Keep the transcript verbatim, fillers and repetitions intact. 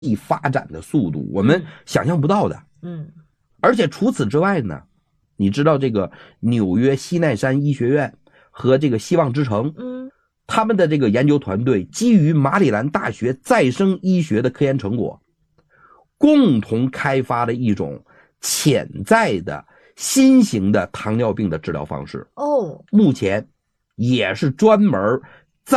发展的速度，我们想象不到的。 嗯， 而且除此之外呢，你知道这个纽约西奈山医学院和这个希望之城， 嗯， 他们的这个研究团队基于马里兰大学再生医学的科研成果，共同开发了一种潜在的新型的糖尿病的治疗方式。 哦， 目前也是专门